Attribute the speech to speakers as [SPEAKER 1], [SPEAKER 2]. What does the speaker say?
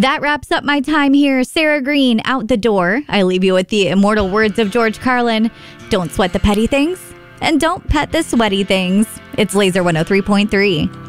[SPEAKER 1] That wraps up my time here. Sarah Green, out the door. I leave you with the immortal words of George Carlin. Don't sweat the petty things, and don't pet the sweaty things. It's Laser 103.3.